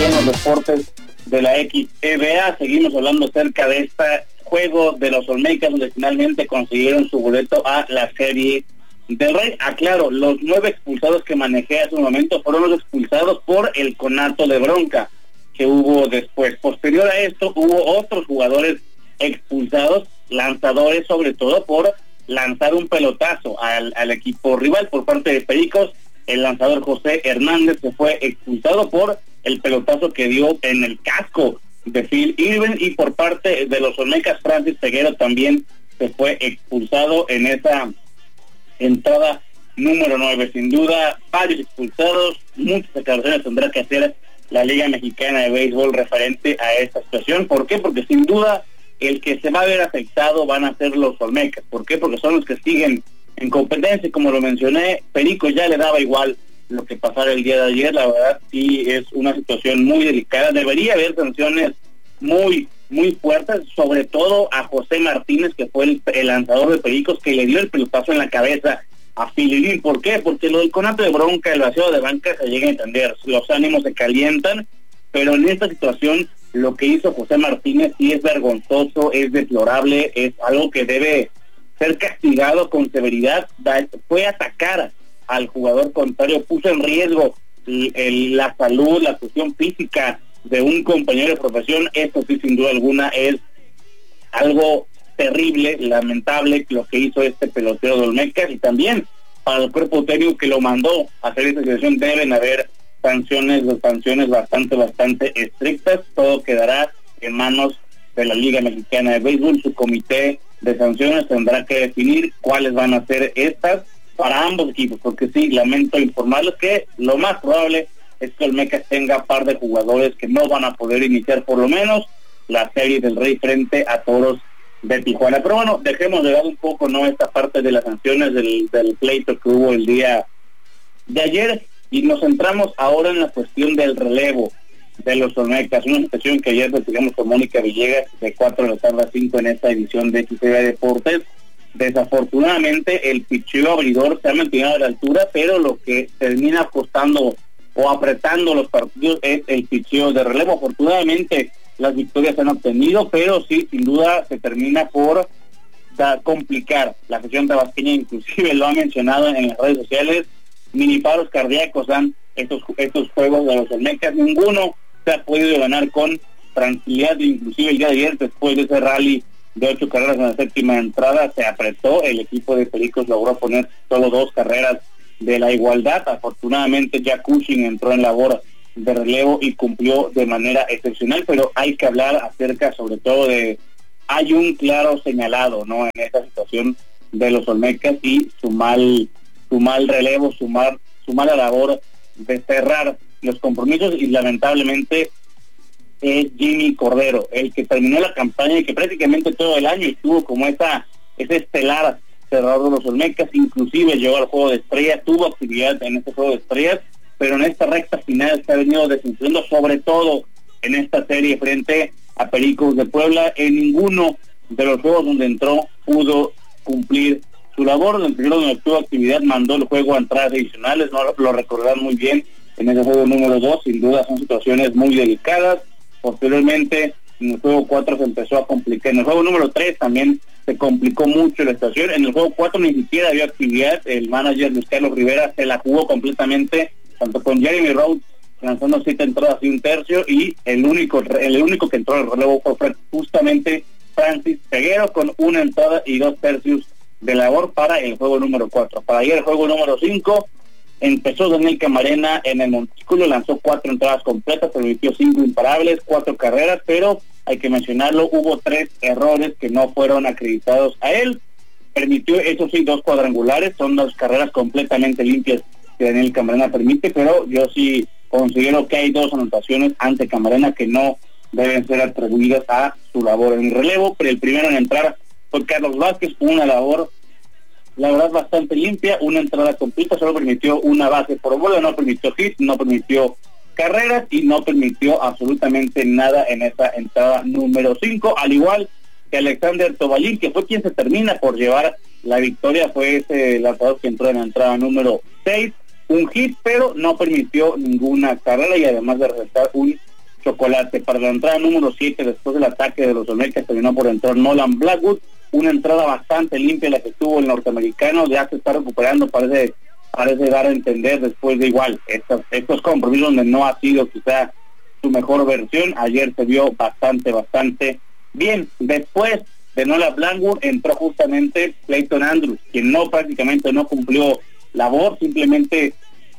aquí en los deportes de la XEBA. Seguimos hablando acerca de este juego de los Olmecas, donde finalmente consiguieron su boleto a la Serie del Rey. Aclaro, los 9 expulsados que manejé hace un momento fueron los expulsados por el conato de bronca que hubo después. Posterior a esto, hubo otros jugadores expulsados, lanzadores sobre todo, por lanzar un pelotazo al equipo rival por parte de Pericos. El lanzador José Hernández se fue expulsado por el pelotazo que dio en el casco de Phil Irving, y por parte de los Olmecas, Francis Peguero también se fue expulsado en esa entrada número 9. Sin duda, varios expulsados, muchas declaraciones tendrá que hacer la Liga Mexicana de Béisbol referente a esta situación. ¿Por qué? Porque sin duda el que se va a ver afectado van a ser los Olmecas. ¿Por qué? Porque son los que siguen en competencia. Como lo mencioné, Perico ya le daba igual lo que pasara el día de ayer. La verdad sí es una situación muy delicada. Debería haber sanciones muy fuertes, sobre todo a José Martínez, que fue el lanzador de Pericos, que le dio el pelotazo en la cabeza a Fililín. ¿Por qué? Porque lo del conato de bronca, el vacío de banca, se llega a entender, los ánimos se calientan, pero en esta situación lo que hizo José Martínez sí es vergonzoso, es deplorable, es algo que debe ser castigado con severidad. Fue atacar al jugador contrario, puso en riesgo la salud, la cuestión física de un compañero de profesión. Esto sí, sin duda alguna, es algo terrible, lamentable lo que hizo este pelotero de Olmecas, y también para el cuerpo técnico que lo mandó a hacer esta situación deben haber sanciones bastante estrictas. Todo quedará en manos de la Liga Mexicana de Béisbol. Su comité de sanciones tendrá que definir cuáles van a ser estas para ambos equipos, porque sí, lamento informarles que lo más probable es que Olmecas tenga par de jugadores que no van a poder iniciar por lo menos la Serie del Rey frente a Toros de Tijuana. Pero bueno, dejemos de lado un poco esta parte de las sanciones del pleito que hubo el día de ayer, y nos centramos ahora en la cuestión del relevo de los Olmecas, una situación que ayer platicamos con Mónica Villegas de 4 de la tarde a 5 en esta edición de XTV Deportes. Desafortunadamente el picheo abridor se ha mantenido a la altura, pero lo que termina costando o apretando los partidos es el picheo de relevo. Afortunadamente las victorias se han obtenido, pero sí, sin duda se termina por complicar la afición tabasqueña. Inclusive lo ha mencionado en las redes sociales, mini paros cardíacos dan estos juegos de los Olmecas. Ninguno se ha podido ganar con tranquilidad, inclusive el día de ayer, después de ese rally de 8 carreras en la séptima entrada, se apretó. El equipo de Pericos logró poner solo 2 carreras de la igualdad. Afortunadamente Jack Cushing entró en labor de relevo y cumplió de manera excepcional, pero hay que hablar acerca sobre todo hay un claro señalado en esta situación de los Olmecas y su mal relevo, su mala labor de cerrar los compromisos, y lamentablemente es Jimmy Cordero, el que terminó la campaña y que prácticamente todo el año estuvo como ese estelar cerrador de los Olmecas. Inclusive llegó al Juego de Estrellas, tuvo actividad en este Juego de Estrellas, pero en esta recta final se ha venido desinflando, sobre todo en esta serie frente a Pericos de Puebla. En ninguno de los juegos donde entró pudo cumplir su labor. En el primero donde tuvo actividad mandó el juego a entradas adicionales, no lo recordarán muy bien en ese juego número 2, sin duda son situaciones muy delicadas. Posteriormente en el juego 4 se empezó a complicar, en el juego número 3 también se complicó mucho la situación, en el juego 4 ni siquiera había actividad, el manager Luis Carlos Rivera se la jugó completamente, tanto con Jeremy Rhodes lanzando 7 entradas y 1/3, y el único que entró al relevo fue justamente Francis Peguero con 1 entrada y 2/3 de labor para el juego número 4. Para ayer el juego número 5 empezó Daniel Camarena en el montículo, lanzó 4 entradas completas, permitió 5 imparables, 4 carreras, pero hay que mencionarlo, hubo 3 errores que no fueron acreditados a él. Permitió, eso sí, 2 cuadrangulares, son 2 carreras completamente limpias que Daniel Camarena permite, pero yo sí considero que hay 2 anotaciones ante Camarena que no deben ser atribuidas a su labor en el relevo. Pero el primero en entrar fue Carlos Vázquez, una labor la verdad bastante limpia, una entrada completa, solo permitió una base por bola, no permitió hit, no permitió carreras y no permitió absolutamente nada en esa entrada número 5, al igual que Alexander Tobalín, que fue quien se termina por llevar la victoria. Fue ese lanzador que entró en la entrada número 6, un hit, pero no permitió ninguna carrera, y además de resaltar un chocolate. Para la entrada número 7, después del ataque de los Olmecas, terminó por entrar Nolan Blackwood, una entrada bastante limpia la que tuvo el norteamericano, ya se está recuperando, parece dar a entender después de igual estos compromisos donde no ha sido quizá su mejor versión. Ayer se vio bastante bien. Después de Nolan Blackwood entró justamente Clayton Andrews, quien prácticamente no cumplió labor, simplemente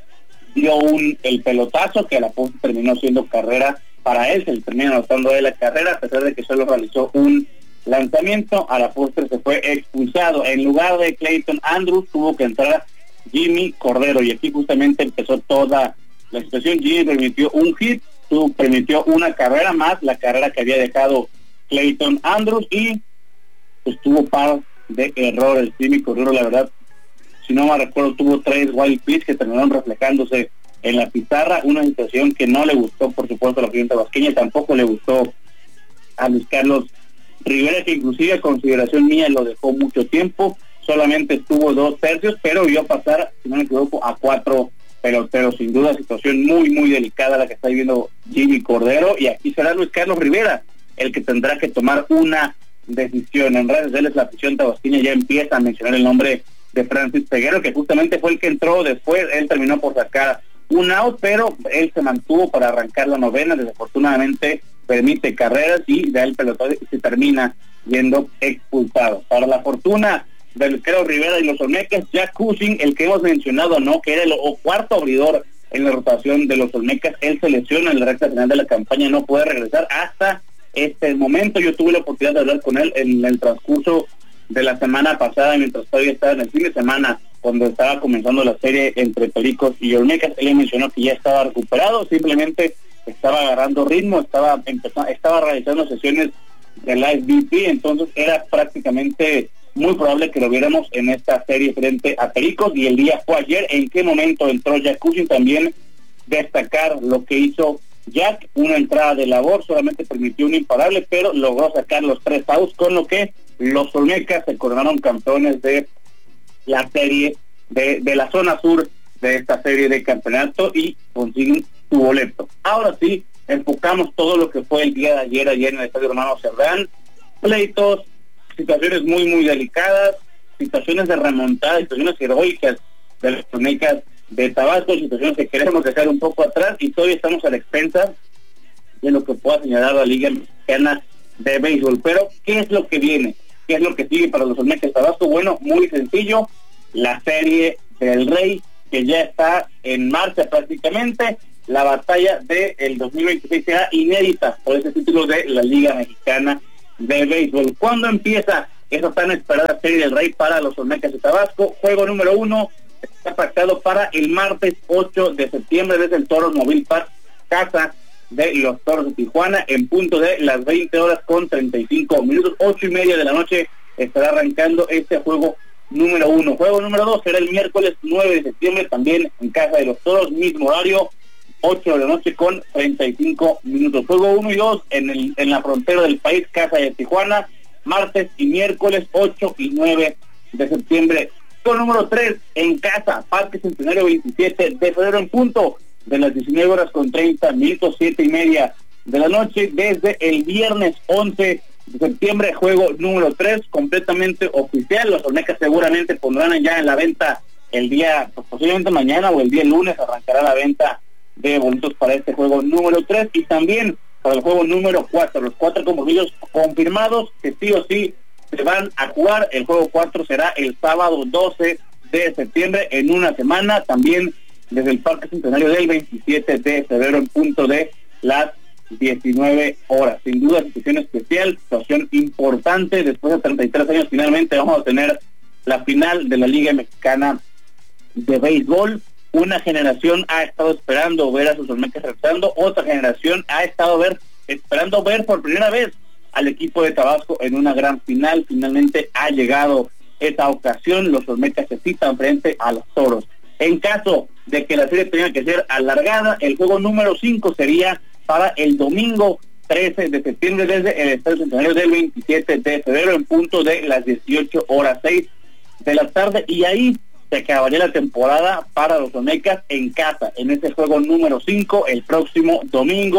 dio el pelotazo que a la postre terminó siendo carrera para él, se le termina anotando de la carrera, a pesar de que solo realizó un lanzamiento. A la postre se fue expulsado. En lugar de Clayton Andrews tuvo que entrar Jimmy Cordero, y aquí justamente empezó toda la situación. Jimmy permitió un hit, permitió una carrera más, la carrera que había dejado Clayton Andrews, y pues tuvo par de errores. Jimmy Cordero, la verdad, si no me recuerdo, tuvo 3 wild pitch que terminaron reflejándose en la pizarra, una situación que no le gustó, por supuesto, a la afición tabasqueña, tampoco le gustó a Luis Carlos Rivera, que inclusive a consideración mía lo dejó mucho tiempo, solamente estuvo 2 tercios, pero vio pasar, si no me equivoco, a 4 peloteros. Sin duda, situación muy delicada la que está viviendo Jimmy Cordero, y aquí será Luis Carlos Rivera el que tendrá que tomar una decisión. En redes sociales la afición tabasqueña ya empieza a mencionar el nombre de Francis Peguero, que justamente fue el que entró después. Él terminó por sacar un out, pero él se mantuvo para arrancar la novena. Desafortunadamente permite carreras y da el pelotazo y se termina yendo expulsado. Para la fortuna del Creo Rivera y los Olmecas, Jack Cushing, el que hemos mencionado, ¿no?, que era el cuarto abridor en la rotación de los Olmecas, él se lesiona en la recta final de la campaña, no puede regresar hasta este momento. Yo tuve la oportunidad de hablar con él en el transcurso de la semana pasada, mientras todavía estaba en el fin de semana, cuando estaba comenzando la serie entre Pericos y Olmecas. Él mencionó que ya estaba recuperado, simplemente estaba agarrando ritmo, estaba realizando sesiones de live BP, entonces era prácticamente muy probable que lo viéramos en esta serie frente a Pericos. Y el día fue ayer. ¿En qué momento entró Jack Cushing? También destacar lo que hizo Jack, una entrada de labor, solamente permitió un imparable, pero logró sacar los 3 outs, con lo que los Olmecas se coronaron campeones de la serie de la zona sur de esta serie de campeonato y consiguen su boleto. Ahora sí, enfocamos todo lo que fue el día de ayer en el Estadio Hermano Cerdán. Pleitos, situaciones muy delicadas, situaciones de remontada, situaciones heroicas de los Olmecas de Tabasco, situaciones que queremos dejar un poco atrás, y todavía estamos a la expensa de lo que pueda señalar la Liga Mexicana de Béisbol. Pero, ¿qué es lo que viene? ¿Qué es lo que sigue para los Olmecas de Tabasco? Bueno, muy sencillo, la Serie del Rey, que ya está en marcha prácticamente. La batalla del 2026 será inédita por ese título de la Liga Mexicana de Béisbol. ¿Cuándo empieza esa tan esperada Serie del Rey para los Olmecas de Tabasco? Juego número 1 está pactado para el martes 8 de septiembre desde el Toros Mobile Park, casa de los Toros de Tijuana, en punto de las 20:35, 8:30 de la noche estará arrancando este juego número 1. Juego número 2 será el miércoles 9 de septiembre, también en casa de los Toros, mismo horario, 8 de la noche con 35 minutos. Juego 1 y 2 en la frontera del país, casa de Tijuana, martes y miércoles 8 y 9 de septiembre. Juego número 3 en casa, Parque Centenario 27 de febrero, en punto de las 19:30, 7:30 de la noche, desde el viernes 11 de septiembre, juego número 3, completamente oficial. Los Olmecas seguramente pondrán ya en la venta el día, pues, posiblemente mañana o el día lunes arrancará la venta de boletos para este juego número 3 y también para el juego número 4. Los 4 compromisos confirmados que sí o sí se van a jugar. El juego 4 será el sábado 12 de septiembre, en una semana, también desde el Parque Centenario del 27 de febrero, en punto de las 19 horas. Sin duda, situación especial, situación importante. Después de 33 años, finalmente vamos a tener la final de la Liga Mexicana de Béisbol. Una generación ha estado esperando ver a sus Olmecas regresando, otra generación ha estado esperando ver por primera vez al equipo de Tabasco en una gran final. Finalmente ha llegado esta ocasión. Los Olmecas se citan frente a los Toros. En caso de que la serie tenga que ser alargada, el juego número 5 sería para el domingo 13 de septiembre desde el Estadio Centenario del 27 de febrero, en punto de las 18:06 de la tarde, y ahí se acabaría la temporada para los Olmecas en casa, en ese juego número 5, el próximo domingo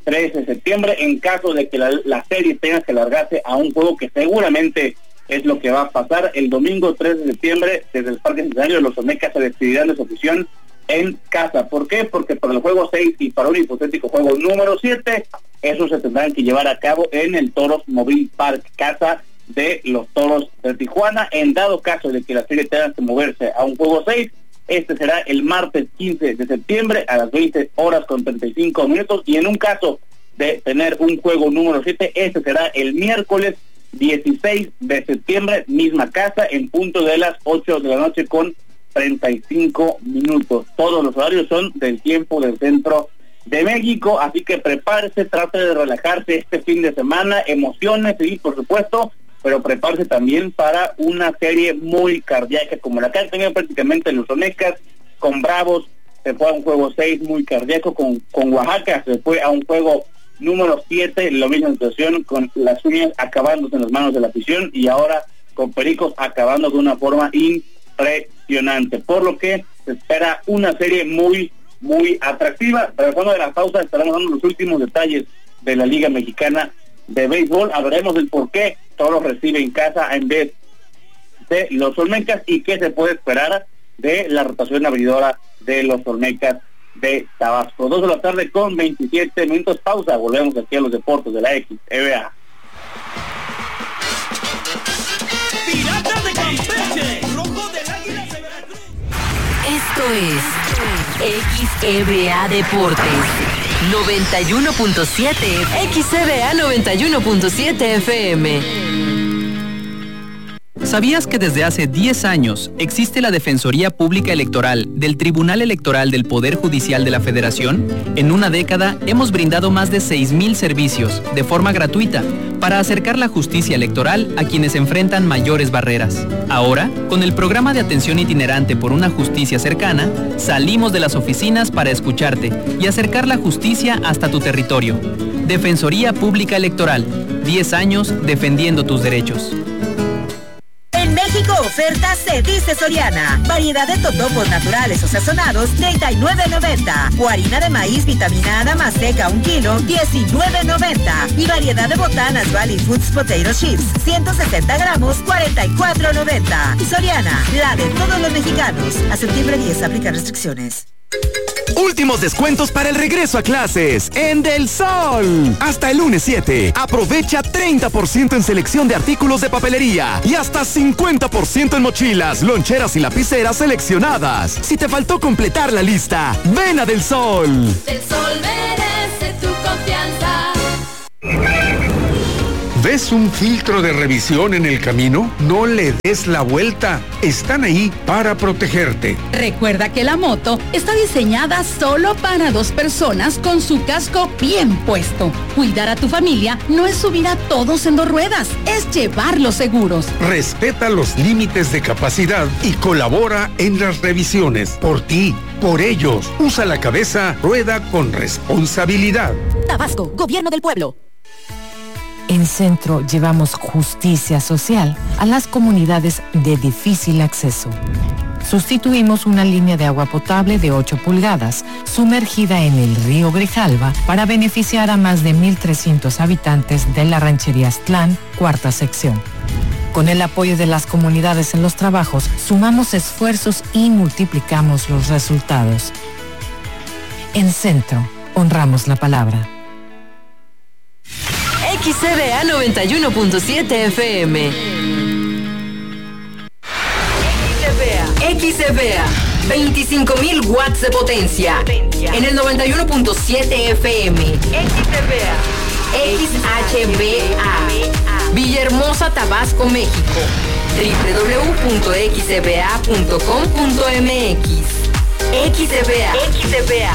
13 de septiembre, en caso de que la serie tenga que largarse a un juego, que seguramente es lo que va a pasar. El domingo 3 de septiembre, desde el Parque Centenario, los Olmecas se despedirán de su afición en casa. ¿Por qué? Porque para el juego 6 y para un hipotético juego número 7, esos se tendrán que llevar a cabo en el Toros Mobile Park, casa de los Toros de Tijuana. En dado caso de que la serie tenga que moverse a un juego 6, este será el martes 15 de septiembre a las 20:35, y en un caso de tener un juego número 7, este será el miércoles 16 de septiembre, misma casa, en punto de las 8 de la noche con 35 minutos. Todos los horarios son del tiempo del centro de México, así que prepárese, trate de relajarse este fin de semana, emociones, sí, por supuesto, pero prepárese también para una serie muy cardíaca como la que han tenido prácticamente los Olmecas. Con Bravos se fue a un juego 6 muy cardíaco, con Oaxaca se fue a un juego número 7, la misma situación, con las uñas acabándose en las manos de la afición, y ahora con Pericos acabando de una forma impresionante, por lo que se espera una serie muy atractiva. Regresando de la pausa, estaremos dando los últimos detalles de la Liga Mexicana de Béisbol. Hablaremos del por qué Toros recibe en casa en vez de los Olmecas y qué se puede esperar de la rotación abridora de los Olmecas de Tabasco. 2 de la tarde con 27 minutos, pausa, volvemos aquí a los deportes de la XEBA. Piratas de Campeche, Rojo del Águila de Veracruz. Esto es XEBA Deportes 91.7, XEBA 91.7 FM. ¿Sabías que desde hace 10 años existe la Defensoría Pública Electoral del Tribunal Electoral del Poder Judicial de la Federación? En una década hemos brindado más de 6,000 servicios de forma gratuita para acercar la justicia electoral a quienes enfrentan mayores barreras. Ahora, con el programa de atención itinerante por una justicia cercana, salimos de las oficinas para escucharte y acercar la justicia hasta tu territorio. Defensoría Pública Electoral, 10 años defendiendo tus derechos. En México, oferta se dice Soriana. Variedad de totopos naturales o sazonados, $39.90. O harina de maíz vitaminada más seca 1 kilo, $19.90. Y variedad de botanas Valley Foods Potato Chips, 160 gramos, $44.90. Soriana, la de todos los mexicanos. A septiembre 10 aplica restricciones. Últimos descuentos para el regreso a clases en Del Sol. Hasta el lunes 7. Aprovecha 30% en selección de artículos de papelería y hasta 50% en mochilas, loncheras y lapiceras seleccionadas. Si te faltó completar la lista, ven a Del Sol. Del Sol merece tu confianza. ¿Ves un filtro de revisión en el camino? No le des la vuelta. Están ahí para protegerte. Recuerda que la moto está diseñada solo para 2 personas con su casco bien puesto. Cuidar a tu familia no es subir a todos en 2 ruedas, es llevarlos seguros. Respeta los límites de capacidad y colabora en las revisiones. Por ti, por ellos. Usa la cabeza, rueda con responsabilidad. Tabasco, Gobierno del Pueblo. En Centro llevamos justicia social a las comunidades de difícil acceso. Sustituimos una línea de agua potable de 8 pulgadas sumergida en el río Grijalva para beneficiar a más de 1,300 habitantes de la ranchería Aztlán, 4ª sección. Con el apoyo de las comunidades en los trabajos, sumamos esfuerzos y multiplicamos los resultados. En Centro, honramos la palabra. XEBA 91.7 FM. XEBA 25,000 watts de potencia. En el 91.7 FM. XHBA. Villahermosa, Tabasco, México. www.xeba.com.mx. XEBA.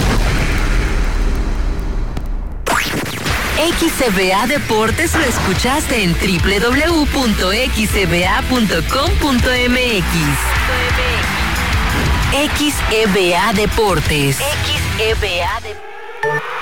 XEBA Deportes lo escuchaste en www.xeba.com.mx. XEBA Deportes. XEBA Deportes.